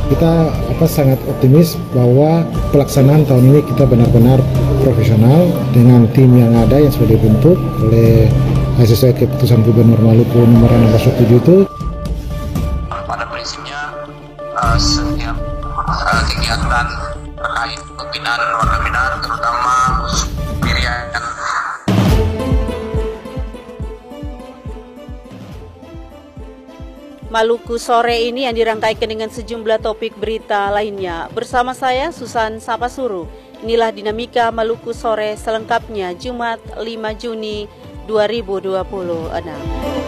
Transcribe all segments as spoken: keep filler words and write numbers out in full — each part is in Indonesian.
Kita apa sangat optimis bahwa pelaksanaan tahun ini kita benar-benar profesional dengan tim yang ada yang sudah dibentuk oleh sesuai keputusan Gubernur Maluku nomor enam belas tujuh itu. Pada prinsipnya uh, setiap uh, kegiatan terkait pembinaan warga binaan terutama pilihan. Maluku sore ini yang dirangkaikan dengan sejumlah topik berita lainnya. Bersama saya Susan Sapasuru. Inilah dinamika Maluku sore selengkapnya Jumat lima Juni dua ribu dua puluh enam.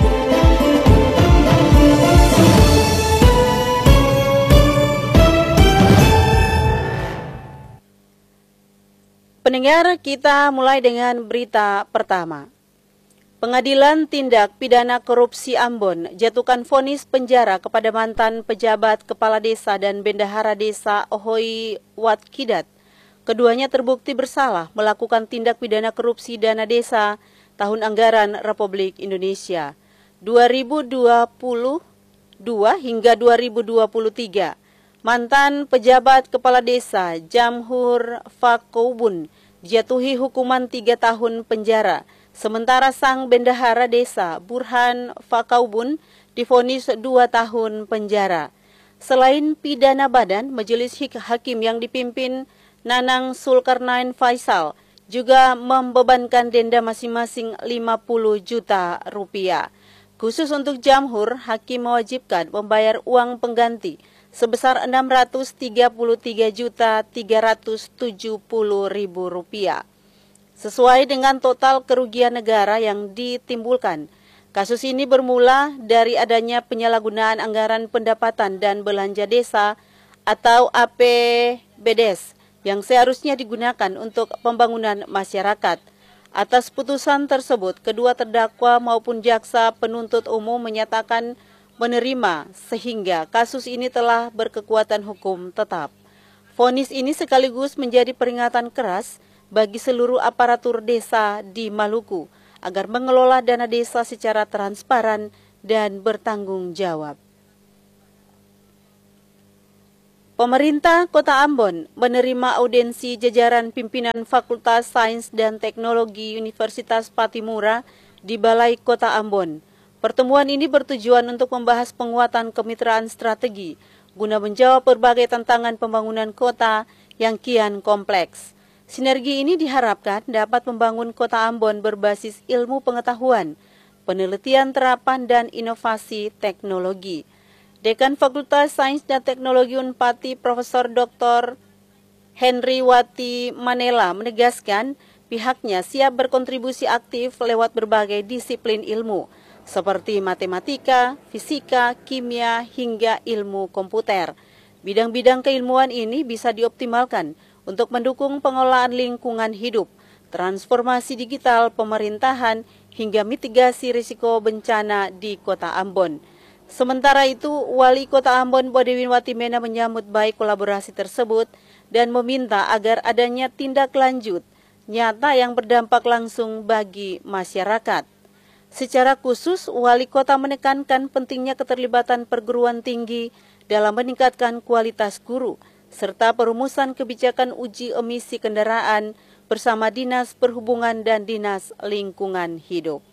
Pendengar, kita mulai dengan berita pertama. Pengadilan Tindak Pidana Korupsi Ambon jatuhkan vonis penjara kepada mantan pejabat kepala desa dan bendahara desa Ohoi Watkidat. Keduanya terbukti bersalah melakukan tindak pidana korupsi dana desa tahun anggaran Republik Indonesia dua ribu dua puluh dua hingga dua ribu dua puluh tiga. Mantan pejabat kepala desa Jamhur Fakoubun dijatuhi hukuman tiga tahun penjara. Sementara sang bendahara desa Burhan Fakaubun divonis dua tahun penjara. Selain pidana badan, Majelis Hakim yang dipimpin Nanang Sulkarnain Faisal juga membebankan denda masing-masing lima puluh juta rupiah. Khusus untuk Jamhur, Hakim mewajibkan membayar uang pengganti sebesar enam ratus tiga puluh tiga juta tiga ratus tujuh puluh ribu rupiah. Sesuai dengan total kerugian negara yang ditimbulkan. Kasus ini bermula dari adanya penyalahgunaan anggaran pendapatan dan belanja desa atau A P B D E S yang seharusnya digunakan untuk pembangunan masyarakat. Atas putusan tersebut, kedua terdakwa maupun jaksa penuntut umum menyatakan menerima sehingga kasus ini telah berkekuatan hukum tetap. Vonis ini sekaligus menjadi peringatan keras bagi seluruh aparatur desa di Maluku agar mengelola dana desa secara transparan dan bertanggung jawab. Pemerintah Kota Ambon menerima audiensi jajaran pimpinan Fakultas Sains dan Teknologi Universitas Patimura di Balai Kota Ambon. Pertemuan ini bertujuan untuk membahas penguatan kemitraan strategi guna menjawab berbagai tantangan pembangunan kota yang kian kompleks. Sinergi ini diharapkan dapat membangun Kota Ambon berbasis ilmu pengetahuan, penelitian terapan dan inovasi teknologi. Dekan Fakultas Sains dan Teknologi Unpati Profesor Doktor Henry Wati Manela menegaskan pihaknya siap berkontribusi aktif lewat berbagai disiplin ilmu seperti matematika, fisika, kimia, hingga ilmu komputer. Bidang-bidang keilmuan ini bisa dioptimalkan untuk mendukung pengelolaan lingkungan hidup, transformasi digital pemerintahan, hingga mitigasi risiko bencana di Kota Ambon. Sementara itu, Wali Kota Ambon Bodewin Watimena menyambut baik kolaborasi tersebut dan meminta agar adanya tindak lanjut nyata yang berdampak langsung bagi masyarakat. Secara khusus, Wali Kota menekankan pentingnya keterlibatan perguruan tinggi dalam meningkatkan kualitas guru, serta perumusan kebijakan uji emisi kendaraan bersama Dinas Perhubungan dan Dinas Lingkungan Hidup.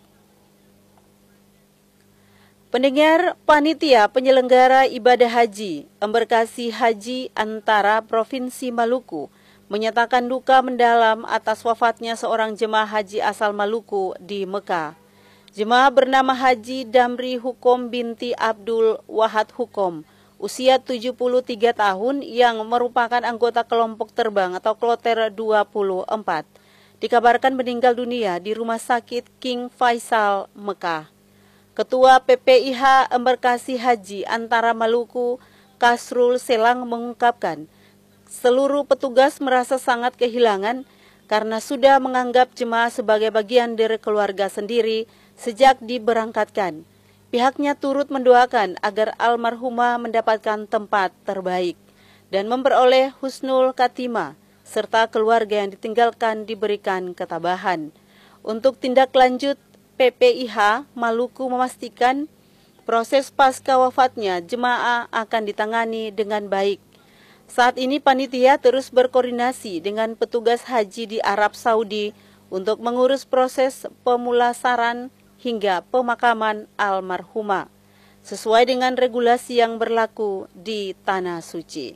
Pendengar, panitia penyelenggara ibadah haji, embarkasi haji antara Provinsi Maluku, menyatakan duka mendalam atas wafatnya seorang jemaah haji asal Maluku di Mekah. Jemaah bernama Haji Damri Hukom binti Abdul Wahad Hukom, usia tujuh puluh tiga tahun yang merupakan anggota kelompok terbang atau kloter dua puluh empat, dikabarkan meninggal dunia di Rumah Sakit King Faisal, Mekah. Ketua P P I H Embarkasi Haji antara Maluku, Kasrul Selang mengungkapkan, seluruh petugas merasa sangat kehilangan karena sudah menganggap jemaah sebagai bagian dari keluarga sendiri sejak diberangkatkan. Pihaknya turut mendoakan agar almarhumah mendapatkan tempat terbaik dan memperoleh husnul khatimah, serta keluarga yang ditinggalkan diberikan ketabahan. Untuk tindak lanjut, P P I H Maluku memastikan Proses pasca wafatnya jemaah akan ditangani dengan baik. Saat ini panitia terus berkoordinasi dengan petugas haji di Arab Saudi untuk mengurus proses pemulasaran hingga pemakaman almarhumah sesuai dengan regulasi yang berlaku di Tanah Suci.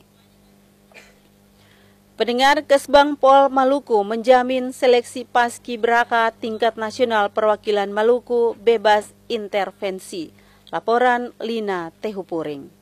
Pendengar, Kesbang Pol Maluku menjamin seleksi paskibraka tingkat nasional perwakilan Maluku bebas intervensi. Laporan Lina Tehupuring.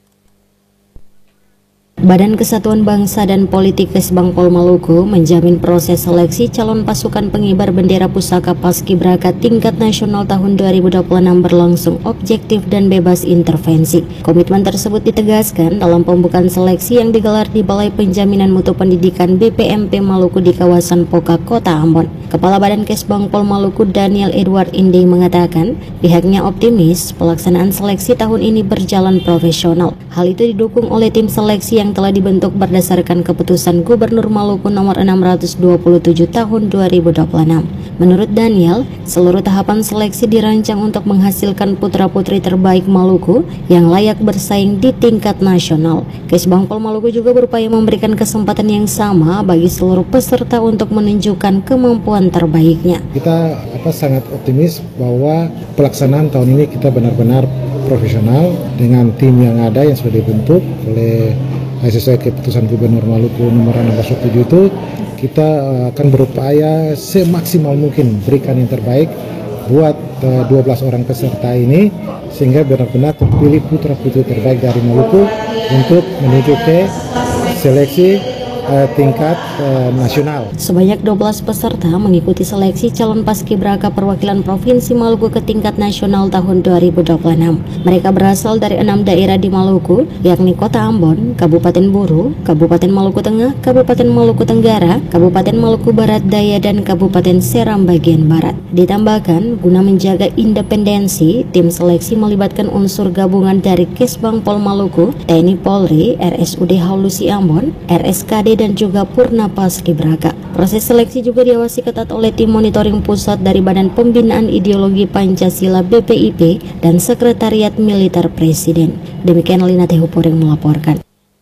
Badan Kesatuan Bangsa dan Politik Kesbang Pol Maluku menjamin proses seleksi calon pasukan pengibar bendera pusaka paskibraka tingkat nasional tahun dua ribu dua puluh enam berlangsung objektif dan bebas intervensi. Komitmen tersebut ditegaskan dalam pembukaan seleksi yang digelar di Balai Penjaminan Mutu Pendidikan B P M P Maluku di kawasan Poka, Kota Ambon. Kepala Badan Kesbang Pol Maluku Daniel Edward Inde mengatakan pihaknya optimis pelaksanaan seleksi tahun ini berjalan profesional. Hal itu didukung oleh tim seleksi yang telah dibentuk berdasarkan keputusan Gubernur Maluku nomor enam ratus dua puluh tujuh tahun dua ribu dua puluh enam. Menurut Daniel, seluruh tahapan seleksi dirancang untuk menghasilkan putra-putri terbaik Maluku yang layak bersaing di tingkat nasional. Kesbang Pol Maluku juga berupaya memberikan kesempatan yang sama bagi seluruh peserta untuk menunjukkan kemampuan terbaiknya. Kita apa sangat optimis bahwa pelaksanaan tahun ini kita benar-benar profesional dengan tim yang ada yang sudah dibentuk oleh sesuai keputusan Gubernur Maluku nomor enam ratus tujuh itu. Kita akan berupaya semaksimal mungkin berikan yang terbaik buat uh, dua belas orang peserta ini sehingga benar-benar terpilih putra-putri terbaik dari Maluku untuk menuju ke seleksi uh, tingkat uh, nasional. Sebanyak dua belas peserta mengikuti seleksi calon paskibraka perwakilan Provinsi Maluku ke tingkat nasional tahun dua ribu dua puluh enam. Mereka berasal dari enam daerah di Maluku, yakni Kota Ambon, Kabupaten Buru, Kabupaten Maluku Tengah, Kabupaten Maluku Tenggara, Kabupaten Maluku Barat Daya, dan Kabupaten Seram bagian Barat. Ditambahkan, guna menjaga independensi, tim seleksi melibatkan unsur gabungan dari Kesbang Pol Maluku, T N I Polri, R S U D Haulusi Ambon, R S K D, dan juga Purna Paskibraka. Proses seleksi juga diawasi ketat oleh tim monitoring pusat dari Badan Pembinaan Ideologi Pancasila B P I P dan Sekretariat Militer Presiden. Demikian Lina Tehupuring melaporkan.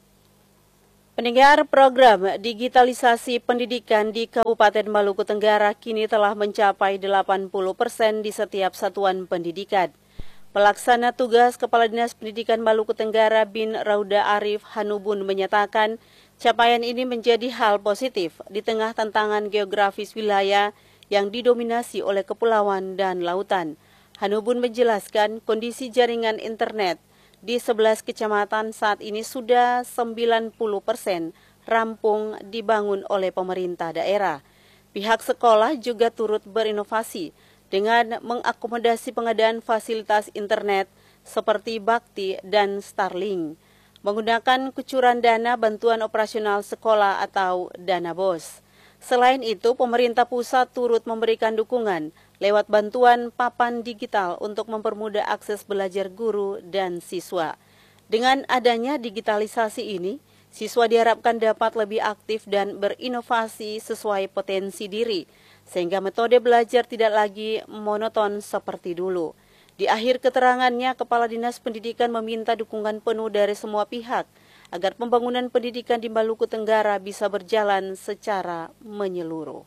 Pendengar, program digitalisasi pendidikan di Kabupaten Maluku Tenggara kini telah mencapai delapan puluh persen di setiap satuan pendidikan. Pelaksana tugas Kepala Dinas Pendidikan Maluku Tenggara bin Rauda Arif Hanubun menyatakan capaian ini menjadi hal positif di tengah tantangan geografis wilayah yang didominasi oleh kepulauan dan lautan. Hanubun menjelaskan kondisi jaringan internet di sebelas kecamatan saat ini sudah sembilan puluh persen rampung dibangun oleh pemerintah daerah. Pihak sekolah juga turut berinovasi dengan mengakomodasi pengadaan fasilitas internet seperti Bakti dan Starlink, menggunakan kucuran dana bantuan operasional sekolah atau dana B O S. Selain itu, pemerintah pusat turut memberikan dukungan lewat bantuan papan digital untuk mempermudah akses belajar guru dan siswa. Dengan adanya digitalisasi ini, siswa diharapkan dapat lebih aktif dan berinovasi sesuai potensi diri, sehingga metode belajar tidak lagi monoton seperti dulu. Di akhir keterangannya, Kepala Dinas Pendidikan meminta dukungan penuh dari semua pihak agar pembangunan pendidikan di Maluku Tenggara bisa berjalan secara menyeluruh.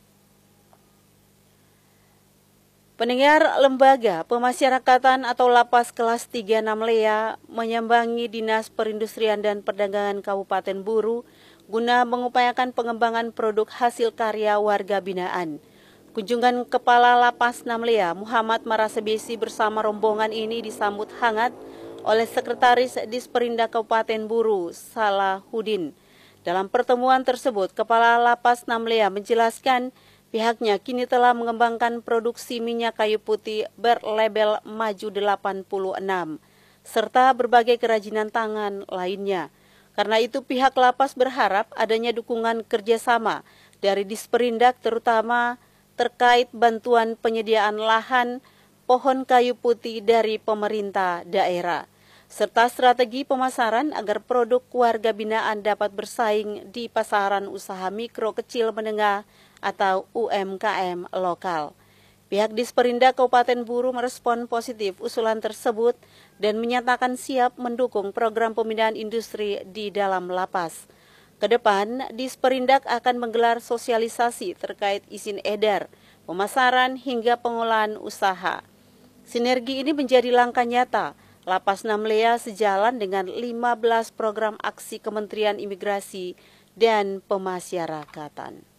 Pendengar, Lembaga Pemasyarakatan atau Lapas Kelas tiga enam Lea menyambangi Dinas Perindustrian dan Perdagangan Kabupaten Buru guna mengupayakan pengembangan produk hasil karya warga binaan. Kunjungan Kepala Lapas enam Lea Muhammad Marasebesi bersama rombongan ini disambut hangat oleh Sekretaris Disperindak Kabupaten Buru, Salahuddin. Dalam pertemuan tersebut, Kepala Lapas enam Lea menjelaskan pihaknya kini telah mengembangkan produksi minyak kayu putih berlabel Maju delapan puluh enam, serta berbagai kerajinan tangan lainnya. Karena itu pihak lapas berharap adanya dukungan kerjasama dari Disperindak terutama terkait bantuan penyediaan lahan pohon kayu putih dari pemerintah daerah, serta strategi pemasaran agar produk warga binaan dapat bersaing di pasaran usaha mikro kecil menengah atau U M K M lokal. Pihak Disperindak Kabupaten Buru merespon positif usulan tersebut dan menyatakan siap mendukung program pemindahan industri di dalam lapas. Kedepan, Disperindak akan menggelar sosialisasi terkait izin edar, pemasaran hingga pengolahan usaha. Sinergi ini menjadi langkah nyata Lapas Namlea sejalan dengan lima belas program aksi Kementerian Imigrasi dan Pemasyarakatan.